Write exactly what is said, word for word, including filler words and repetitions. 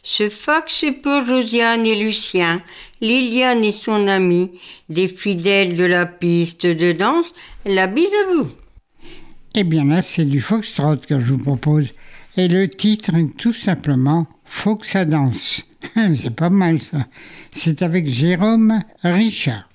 Ce fox est pour Josiane et Lucien, Liliane et son ami, des fidèles de la piste de danse. La bise à vous. Eh bien là, c'est du foxtrot que je vous propose. Et le titre est tout simplement « Faut que ça danse ». C'est pas mal ça. C'est avec Jérôme Richard.